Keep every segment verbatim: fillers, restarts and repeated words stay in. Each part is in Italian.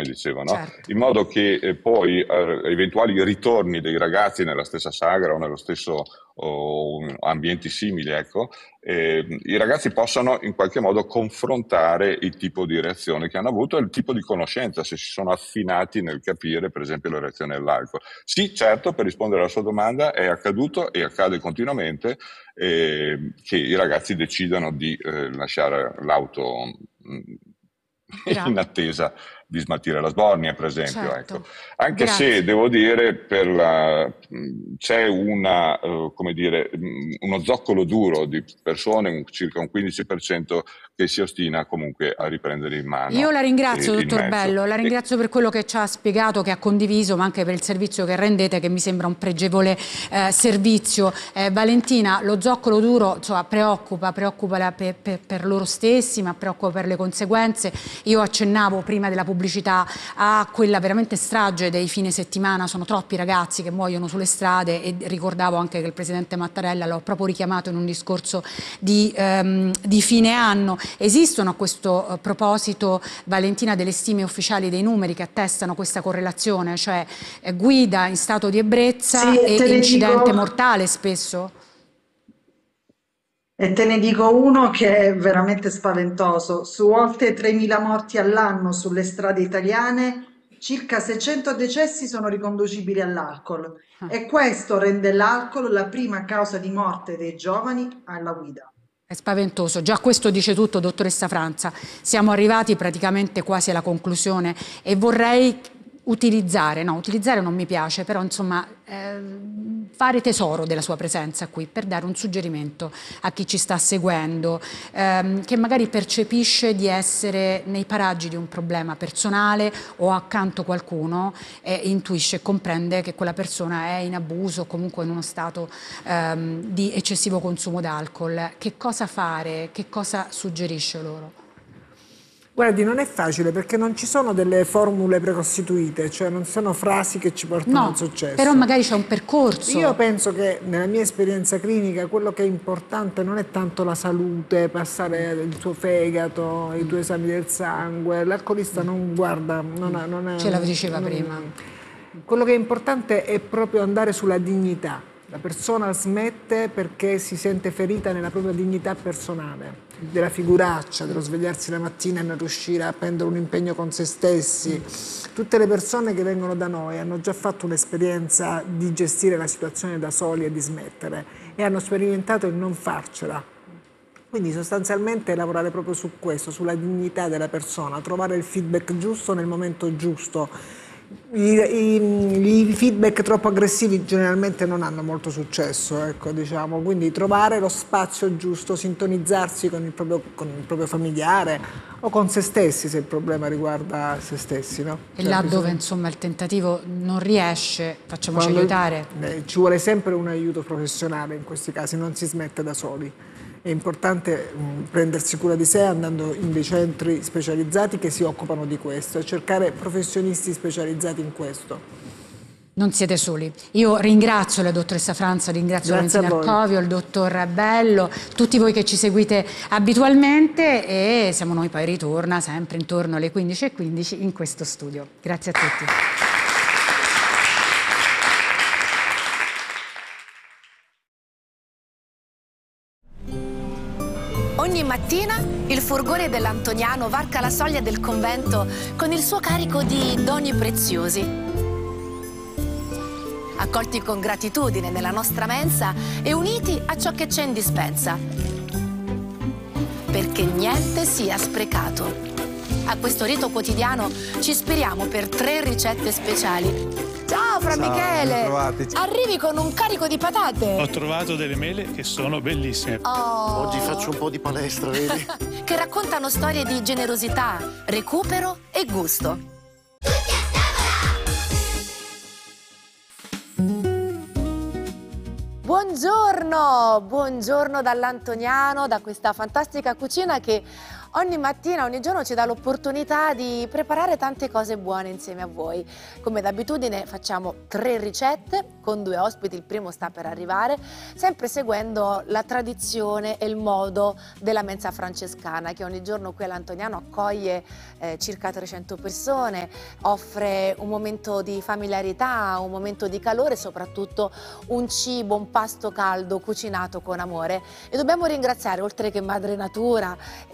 dicevo, no? Certo. In modo che eh, poi eh, eventuali ritorni dei ragazzi nella stessa sagra o nello stesso o ambienti simili, ecco, eh, i ragazzi possano in qualche modo confrontare il tipo di reazione che hanno avuto e il tipo di conoscenza, se si sono affinati nel capire, per esempio, la reazione all'alcol. Sì, certo, per rispondere alla sua domanda, è accaduto e accade continuamente eh, che i ragazzi decidano di eh, lasciare l'auto mh, Gra- in attesa di smaltire la sbornia, per esempio. Ecco. Certo, Anche se grazie. devo dire, per la, mh, c'è una, eh, come dire, mh, uno zoccolo duro di persone, un- circa un quindici per cento, che si ostina comunque a riprendere in Io mano la eh, ringrazio, il dottor mezzo. Bello, la E, ringrazio per quello che ci ha spiegato, che ha condiviso, ma anche per il servizio che rendete, che mi sembra un pregevole eh, servizio. Eh, Valentina, lo zoccolo duro insomma, preoccupa, preoccupa la, per, per, per loro stessi, ma preoccupa per le conseguenze. Io accennavo prima della pubblicità a quella veramente strage dei fine settimana, sono troppi ragazzi che muoiono sulle strade e ricordavo anche che il Presidente Mattarella l'ho proprio richiamato in un discorso di, ehm, di fine anno. Esistono a questo eh, proposito, Valentina, delle stime ufficiali dei numeri che attestano questa correlazione, cioè eh, guida in stato di ebbrezza Sì, e e te ne incidente dico, mortale spesso? e te ne dico uno che è veramente spaventoso. Su oltre tremila morti all'anno sulle strade italiane, circa seicento decessi sono riconducibili all'alcol. E questo rende l'alcol la prima causa di morte dei giovani alla guida. È spaventoso, già questo dice tutto, dottoressa Franza. Siamo arrivati praticamente quasi alla conclusione e vorrei utilizzare, no, utilizzare non mi piace, però insomma eh, fare tesoro della sua presenza qui per dare un suggerimento a chi ci sta seguendo, ehm, che magari percepisce di essere nei paraggi di un problema personale o accanto a qualcuno e intuisce e comprende che quella persona è in abuso o comunque in uno stato ehm, di eccessivo consumo d'alcol. Che cosa fare? Che cosa suggerisce loro? Guardi, non è facile perché non ci sono delle formule precostituite, cioè non sono frasi che ci portano al No, successo. però magari c'è un percorso. Io penso che nella mia esperienza clinica quello che è importante non è tanto la salute, passare il tuo fegato, i tuoi esami del sangue, l'alcolista non guarda, non, ha, non è... Ce la diceva non, prima. Quello che è importante è proprio andare sulla dignità. La persona smette perché si sente ferita nella propria dignità personale, della figuraccia, dello svegliarsi la mattina e non riuscire a prendere un impegno con se stessi. Tutte le persone che vengono da noi hanno già fatto un'esperienza di gestire la situazione da soli e di smettere e hanno sperimentato il non farcela. Quindi sostanzialmente lavorare proprio su questo, sulla dignità della persona, trovare il feedback giusto nel momento giusto. I, i, I feedback troppo aggressivi generalmente non hanno molto successo, ecco, diciamo. Quindi trovare lo spazio giusto, sintonizzarsi con il proprio, con il proprio familiare o con se stessi se il problema riguarda se stessi, no? E Cioè, là bisogna... dove insomma il tentativo non riesce, facciamoci Quando, aiutare. Eh, ci vuole sempre un aiuto professionale in questi casi, non si smette da soli. È importante mh, prendersi cura di sé andando in dei centri specializzati che si occupano di questo e cercare professionisti specializzati in questo. Non siete soli. Io ringrazio la dottoressa Franza, ringrazio Grazie Valentina Arcovio, il dottor Bello, tutti voi che ci seguite abitualmente e siamo noi poi ritorna sempre intorno alle quindici e quindici in questo studio. Grazie a tutti. Ogni mattina il furgone dell'Antoniano varca la soglia del convento con il suo carico di doni preziosi. Accolti con gratitudine nella nostra mensa e uniti a ciò che c'è in dispensa. Perché niente sia sprecato. A questo rito quotidiano ci ispiriamo per tre ricette speciali. Ciao Fra Ciao, Michele! bentrovati. Arrivi con un carico di patate! Ho trovato delle mele che sono bellissime. Oh. Oggi faccio un po' di palestra, vedi? Che raccontano storie di generosità, recupero e gusto. Buongiorno, buongiorno dall'Antoniano, da questa fantastica cucina che ogni mattina, ogni giorno ci dà l'opportunità di preparare tante cose buone insieme a voi. Come d'abitudine facciamo tre ricette con due ospiti, il primo sta per arrivare, sempre seguendo la tradizione e il modo della mensa francescana, che ogni giorno qui all'Antoniano accoglie eh, circa trecento persone, offre un momento di familiarità, un momento di calore e soprattutto un cibo, un pasto caldo cucinato con amore. E dobbiamo ringraziare, oltre che Madre Natura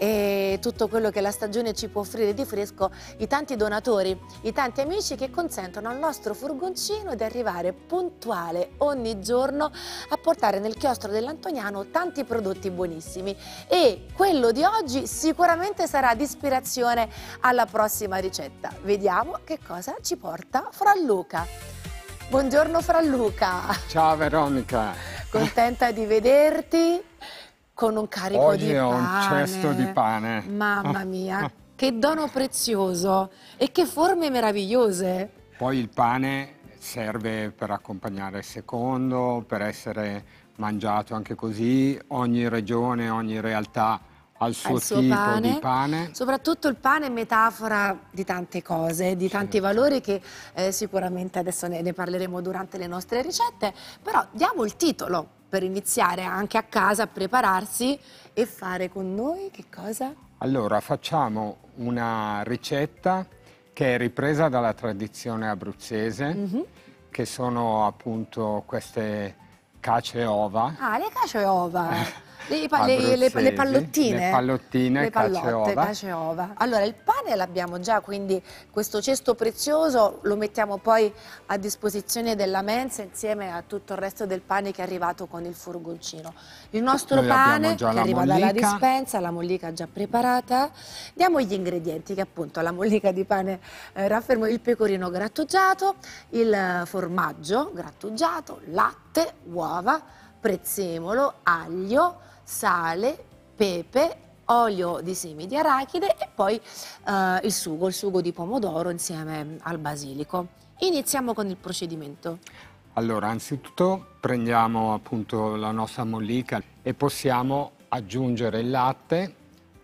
e tutto quello che la stagione ci può offrire di fresco, i tanti donatori, i tanti amici che consentono al nostro furgoncino di arrivare puntuale ogni giorno a portare nel chiostro dell'Antoniano tanti prodotti buonissimi. E quello di oggi sicuramente sarà di ispirazione alla prossima ricetta. Vediamo che cosa ci porta Franluca. Buongiorno Franluca. Ciao Veronica. Contenta di vederti. Con un carico Oggi di ho pane. un cesto di pane. Mamma mia, che dono prezioso e che forme meravigliose. Poi il pane serve per accompagnare il secondo, per essere mangiato anche così. Ogni regione, ogni realtà ha il suo, suo tipo pane. di pane. Soprattutto il pane è metafora di tante cose, di tanti Certo. valori che eh, sicuramente adesso ne, ne parleremo durante le nostre ricette, però diamo il titolo per iniziare anche a casa a prepararsi e fare con noi che cosa? Allora, facciamo una ricetta che è ripresa dalla tradizione abruzzese, Mm-hmm. che sono appunto queste cace e ova. Ah, le cacio e ova. Le, pa- le, le, le Abruzzesi, pallottine, le pallottine, le cacio e pallotte, ova. cacio e ova. Allora il pane l'abbiamo già, quindi questo cesto prezioso lo mettiamo poi a disposizione della mensa insieme a tutto il resto del pane che è arrivato con il furgoncino. Il nostro Noi abbiamo pane già che la arriva dalla mollica. dispensa, la mollica già preparata. Diamo gli ingredienti che appunto la mollica di pane eh, raffermo: il pecorino grattugiato, il eh, formaggio grattugiato, latte, uova, prezzemolo, aglio, sale, pepe, olio di semi di arachide e poi eh, il sugo, il sugo di pomodoro insieme al basilico. Iniziamo con il procedimento. Allora, anzitutto prendiamo appunto la nostra mollica e possiamo aggiungere il latte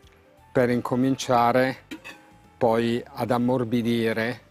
per incominciare poi ad ammorbidire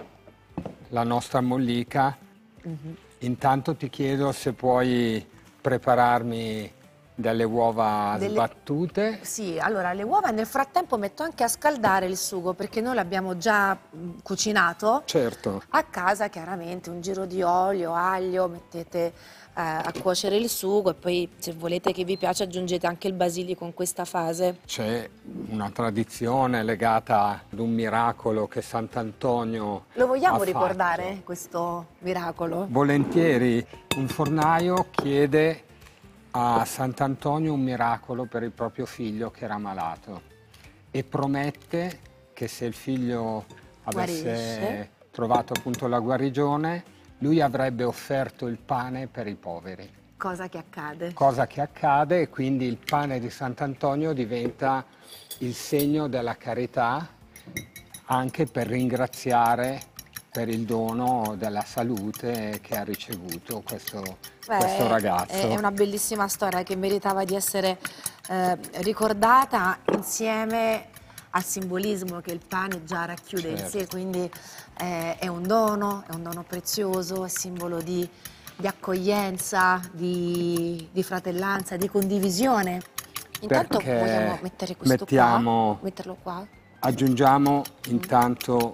la nostra mollica. Mm-hmm. Intanto ti chiedo se puoi prepararmi delle uova Delle- sbattute. Sì, allora le uova nel frattempo metto anche a scaldare il sugo perché noi l'abbiamo già mh, cucinato. Certo. A casa chiaramente un giro di olio, aglio, mettete eh, a cuocere il sugo e poi se volete, che vi piace, aggiungete anche il basilico in questa fase. C'è una tradizione legata ad un miracolo che Sant'Antonio Lo vogliamo ha ricordare fatto. questo miracolo? Volentieri. Un fornaio chiede a Sant'Antonio un miracolo per il proprio figlio che era malato e promette che se il figlio avesse Guarisce. trovato appunto la guarigione, lui avrebbe offerto il pane per i poveri. Cosa che accade? Cosa che accade, e quindi il pane di Sant'Antonio diventa il segno della carità, anche per ringraziare per il dono della salute che ha ricevuto questo, Beh, questo ragazzo. È una bellissima storia che meritava di essere eh, ricordata insieme al simbolismo che il pane già racchiude in Certo. sé, quindi eh, è un dono, è un dono prezioso, è simbolo di, di accoglienza, di, di fratellanza, di condivisione. Intanto Perché vogliamo mettere questo mettiamo- qua, metterlo qua. Aggiungiamo intanto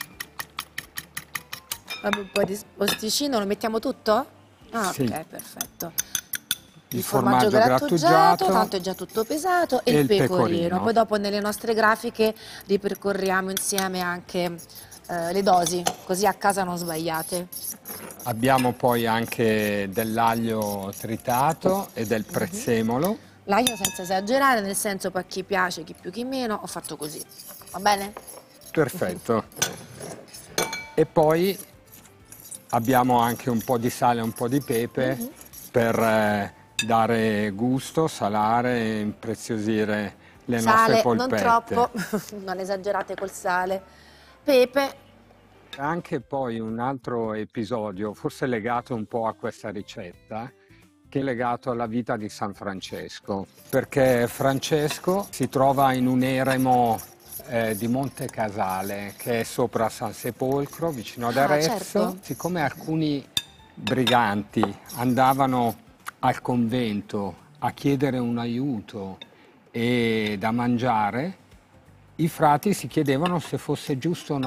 Vabbè, un po' di posticino, lo mettiamo tutto? Ah, Sì. ok, perfetto. il, Il formaggio grattugiato, tanto è già tutto pesato, e, e il il pecorino. pecorino. Poi dopo nelle nostre grafiche ripercorriamo insieme anche eh, le dosi, così a casa non sbagliate. Abbiamo poi anche dell'aglio tritato e del prezzemolo. L'aglio senza esagerare, nel senso per chi piace, chi più chi meno, ho fatto così. Va bene? Perfetto. E poi abbiamo anche un po' di sale e un po' di pepe Mhm. per eh, dare gusto, salare e impreziosire le Sale, nostre non polpette. troppo, non esagerate col sale. Pepe, Anche poi un altro episodio, forse legato un po' a questa ricetta, che è legato alla vita di San Francesco, perché Francesco si trova in un eremo eh, di Monte Casale, che è sopra San Sepolcro, vicino ad Ah, Arezzo. certo. Siccome alcuni briganti andavano al convento a chiedere un aiuto e da mangiare, i frati si chiedevano se fosse giusto o no